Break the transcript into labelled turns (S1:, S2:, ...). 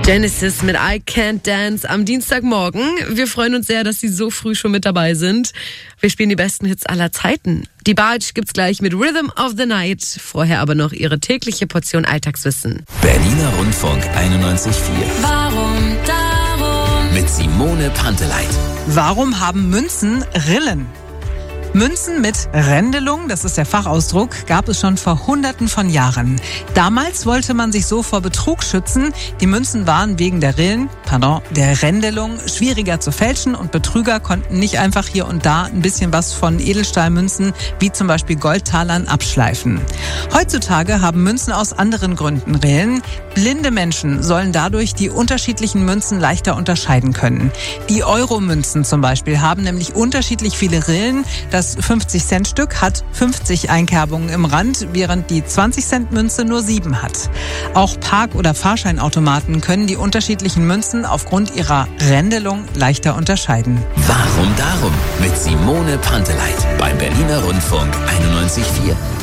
S1: Genesis mit I Can't Dance am Dienstagmorgen. Wir freuen uns sehr, dass Sie so früh schon mit dabei sind. Wir spielen die besten Hits aller Zeiten. Die Bartsch gibt's gleich mit Rhythm of the Night. Vorher aber noch Ihre tägliche Portion Alltagswissen.
S2: Berliner Rundfunk 91,4.
S3: Warum darum?
S2: Mit Simone Panteleit.
S4: Warum haben Münzen Rillen? Münzen mit Rändelung, das ist der Fachausdruck, gab es schon vor Hunderten von Jahren. Damals wollte man sich so vor Betrug schützen. Die Münzen waren wegen der der Rändelung schwieriger zu fälschen und Betrüger konnten nicht einfach hier und da ein bisschen was von Edelstahlmünzen, wie zum Beispiel Goldtalern, abschleifen. Heutzutage haben Münzen aus anderen Gründen Rillen. Blinde Menschen sollen dadurch die unterschiedlichen Münzen leichter unterscheiden können. Die Euro-Münzen zum Beispiel haben nämlich unterschiedlich viele Rillen. Das 50-Cent-Stück hat 50 Einkerbungen im Rand, während die 20-Cent-Münze nur 7 hat. Auch Park- oder Fahrscheinautomaten können die unterschiedlichen Münzen aufgrund ihrer Rändelung leichter unterscheiden.
S2: Warum darum? Mit Simone Panteleit beim Berliner Rundfunk 91,4.